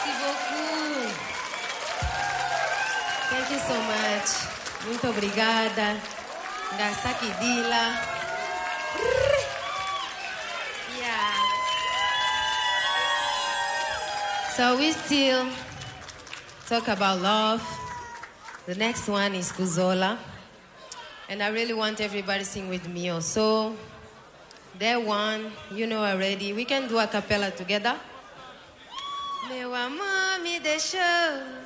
Merci beaucoup. Thank you so much. Muito obrigada. Ngasaki Dila. Yeah. So we still talk about love. The next one is Kuzola. And I really want everybody to sing with me also. That one, you know already. We can do a cappella together. Meu amor me deixou.